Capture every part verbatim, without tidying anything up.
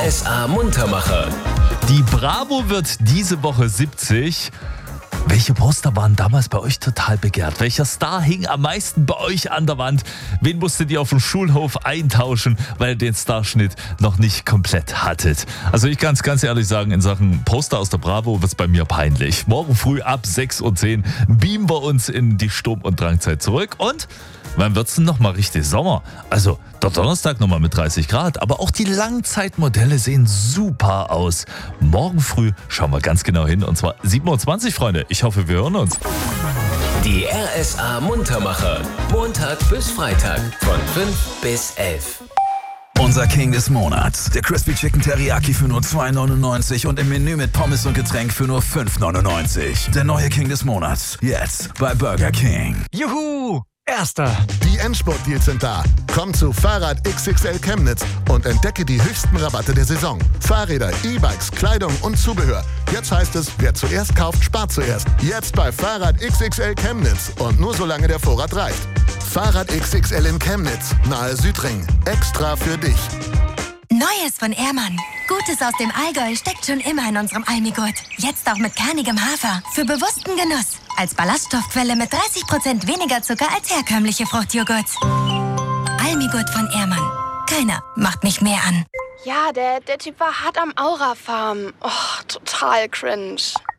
S A Muntermacher. Die Bravo wird diese Woche siebzig. Welche Poster waren damals bei euch total begehrt? Welcher Star hing am meisten bei euch an der Wand? Wen musstet ihr auf dem Schulhof eintauschen, weil ihr den Starschnitt noch nicht komplett hattet? Also ich kann es ganz ehrlich sagen, in Sachen Poster aus der Bravo wird es bei mir peinlich. Morgen früh ab sechs Uhr zehn beamen wir uns in die Sturm- und Drangzeit zurück. Und wann wird es denn nochmal richtig Sommer? Also der Donnerstag nochmal mit dreißig Grad. Aber auch die Langzeitmodelle sehen super aus. Morgen früh schauen wir ganz genau hin. Und zwar sieben Uhr zwanzig, Freunde. Ich hoffe, wir hören uns. Die R S A Muntermacher. Montag bis Freitag von fünf bis elf. Unser King des Monats. Der Crispy Chicken Teriyaki für nur zwei neunundneunzig und im Menü mit Pommes und Getränk für nur fünf neunundneunzig. Der neue King des Monats. Jetzt bei Burger King. Juhu! Erster. Die Endspurt-Deals sind da. Komm zu Fahrrad X X L Chemnitz und entdecke die höchsten Rabatte der Saison. Fahrräder, E-Bikes, Kleidung und Zubehör. Jetzt heißt es, wer zuerst kauft, spart zuerst. Jetzt bei Fahrrad X X L Chemnitz und nur solange der Vorrat reicht. Fahrrad X X L in Chemnitz, nahe Südring. Extra für dich. Neues von Ehrmann. Gutes aus dem Allgäu steckt schon immer in unserem Almigurt. Jetzt auch mit kernigem Hafer. Für bewussten Genuss. Als Ballaststoffquelle mit dreißig Prozent weniger Zucker als herkömmliche Fruchtjoghurts. Almigurt von Ehrmann. Keiner macht mich mehr an. Ja, der, der Typ war hart am Aura-Farm. Oh, total cringe.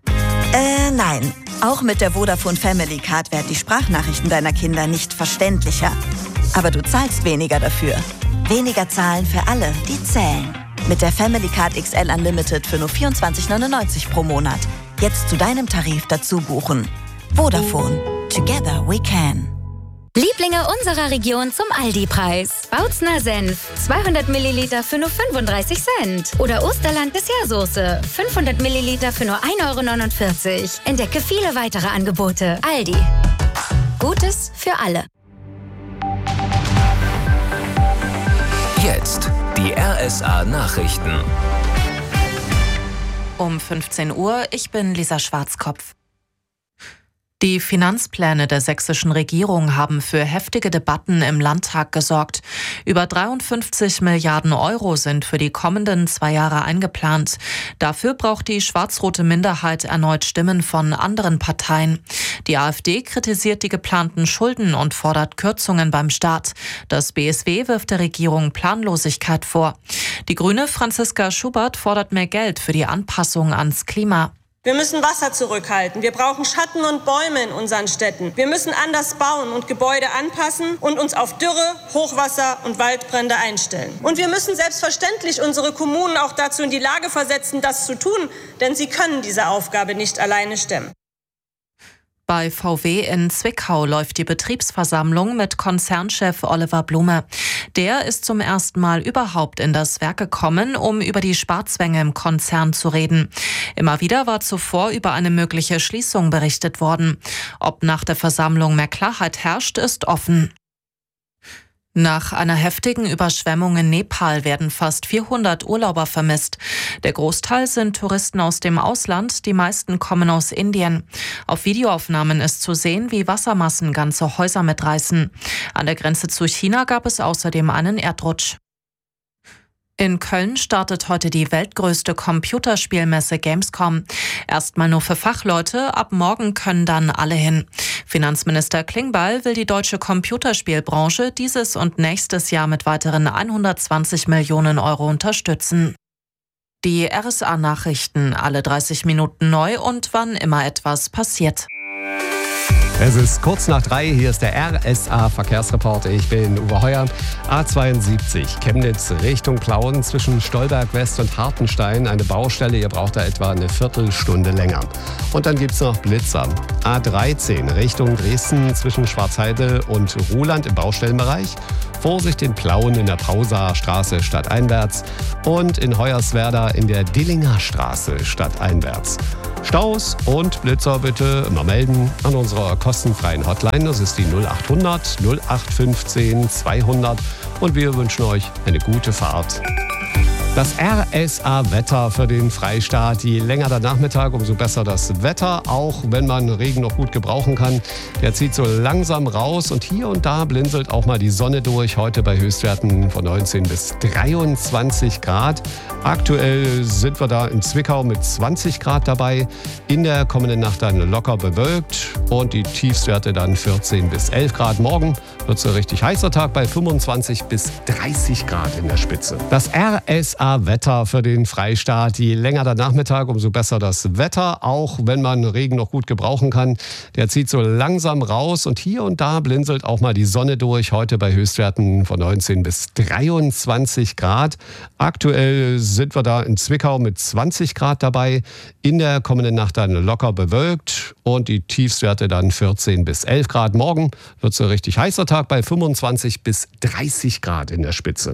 Äh, nein. Auch mit der Vodafone Family Card werden die Sprachnachrichten deiner Kinder nicht verständlicher. Aber du zahlst weniger dafür. Weniger zahlen für alle, die zählen. Mit der Family Card X L Unlimited für nur vierundzwanzig neunundneunzig pro Monat. Jetzt zu deinem Tarif dazu buchen. Vodafone. Together we can. Lieblinge unserer Region zum Aldi-Preis. Bautzner Senf, zweihundert Milliliter für nur fünfunddreißig Cent. Oder Osterland Dessertsoße, fünfhundert Milliliter für nur ein Euro neunundvierzig. Entdecke viele weitere Angebote. Aldi. Gutes für alle. Jetzt die R S A Nachrichten. Um fünfzehn Uhr, ich bin Lisa Schwarzkopf. Die Finanzpläne der sächsischen Regierung haben für heftige Debatten im Landtag gesorgt. Über dreiundfünfzig Milliarden Euro sind für die kommenden zwei Jahre eingeplant. Dafür braucht die schwarz-rote Minderheit erneut Stimmen von anderen Parteien. Die AfD kritisiert die geplanten Schulden und fordert Kürzungen beim Staat. Das B S W wirft der Regierung Planlosigkeit vor. Die Grüne Franziska Schubert fordert mehr Geld für die Anpassung ans Klima. Wir müssen Wasser zurückhalten. Wir brauchen Schatten und Bäume in unseren Städten. Wir müssen anders bauen und Gebäude anpassen und uns auf Dürre, Hochwasser und Waldbrände einstellen. Und wir müssen selbstverständlich unsere Kommunen auch dazu in die Lage versetzen, das zu tun, denn sie können diese Aufgabe nicht alleine stemmen. Bei V W in Zwickau läuft die Betriebsversammlung mit Konzernchef Oliver Blume. Der ist zum ersten Mal überhaupt in das Werk gekommen, um über die Sparzwänge im Konzern zu reden. Immer wieder war zuvor über eine mögliche Schließung berichtet worden. Ob nach der Versammlung mehr Klarheit herrscht, ist offen. Nach einer heftigen Überschwemmung in Nepal werden fast vierhundert Urlauber vermisst. Der Großteil sind Touristen aus dem Ausland, die meisten kommen aus Indien. Auf Videoaufnahmen ist zu sehen, wie Wassermassen ganze Häuser mitreißen. An der Grenze zu China gab es außerdem einen Erdrutsch. In Köln startet heute die weltgrößte Computerspielmesse Gamescom. Erstmal nur für Fachleute, ab morgen können dann alle hin. Finanzminister Klingbeil will die deutsche Computerspielbranche dieses und nächstes Jahr mit weiteren hundertzwanzig Millionen Euro unterstützen. Die R S A-Nachrichten alle dreißig Minuten neu und wann immer etwas passiert. Es ist kurz nach drei, hier ist der R S A-Verkehrsreport. Ich bin Uwe Heuer. A zweiundsiebzig, Chemnitz Richtung Plauen zwischen Stolberg West und Hartenstein. Eine Baustelle, ihr braucht da etwa eine Viertelstunde länger. Und dann gibt's noch Blitzer. A dreizehn Richtung Dresden zwischen Schwarzheide und Ruhland im Baustellenbereich. Vorsicht in Plauen in der Pausaer Straße stadteinwärts und in Hoyerswerda in der Dillinger Straße stadteinwärts. Staus und Blitzer bitte immer melden an unserer kostenfreien Hotline. Das ist die null achthundert null acht fünfzehn zweihundert und wir wünschen euch eine gute Fahrt. Das R S A-Wetter für den Freistaat. Je länger der Nachmittag, umso besser das Wetter. Auch wenn man Regen noch gut gebrauchen kann. Der zieht so langsam raus und hier und da blinzelt auch mal die Sonne durch. Heute bei Höchstwerten von neunzehn bis dreiundzwanzig Grad. Aktuell sind wir da in Zwickau mit zwanzig Grad dabei. In der kommenden Nacht dann locker bewölkt und die Tiefstwerte dann vierzehn bis elf Grad. Morgen wird es ein richtig heißer Tag bei fünfundzwanzig bis dreißig Grad in der Spitze. Das R S A-Wetter für den Freistaat. Je länger der Nachmittag, umso besser das Wetter. Auch wenn man Regen noch gut gebrauchen kann. Der zieht so langsam raus und hier und da blinzelt auch mal die Sonne durch. Heute bei Höchstwerten von neunzehn bis dreiundzwanzig Grad. Aktuell sind wir da in Zwickau mit zwanzig Grad dabei. In der kommenden Nacht dann locker bewölkt und die Tiefstwerte dann vierzehn bis elf Grad. Morgen wird es ein richtig heißer Tag bei fünfundzwanzig bis dreißig Grad in der Spitze.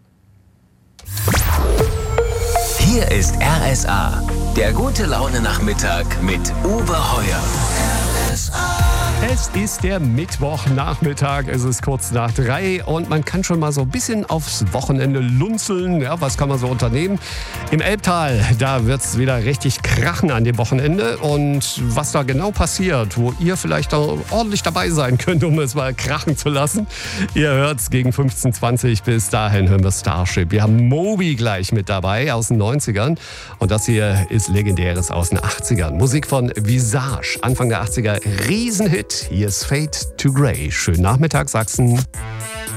Hier ist R S A, der gute Laune-Nachmittag mit Uwe Heuer. R S A. Es ist der Mittwochnachmittag, es ist kurz nach drei und man kann schon mal so ein bisschen aufs Wochenende lunzeln. Ja, was kann man so unternehmen? Im Elbtal, da wird es wieder richtig krachen an dem Wochenende. Und was da genau passiert, wo ihr vielleicht auch ordentlich dabei sein könnt, um es mal krachen zu lassen, ihr hört es gegen fünfzehn Uhr zwanzig. Bis dahin hören wir Starship. Wir haben Moby gleich mit dabei aus den neunzigern. Und das hier ist Legendäres aus den achtzigern. Musik von Visage, Anfang der achtziger, Riesenhit. Hier ist Fade to Grey. Schönen Nachmittag, Sachsen.